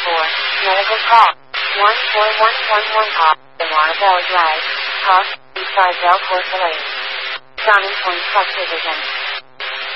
for medical call. 14111 call. Annabelle Drive. Cost, beside Bell Porcelain. Sound Point Plus Vision.